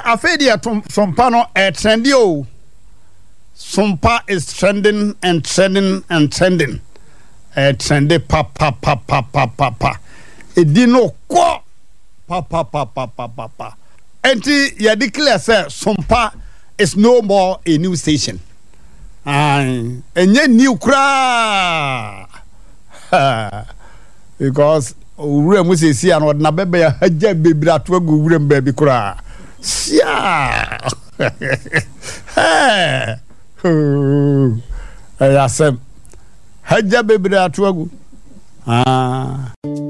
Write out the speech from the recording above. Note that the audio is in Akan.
afedia sompa no trendy o. Sompa is trending and trending and trending. Trendy pa. Edino ko pa. Enti ya declare say Sompa is no more a new station. Enye new kra. Because ure mu sesi an na bebe ya haja bebira to agu ure mbabi kra. Sia. Ayasem haja bebira to agu.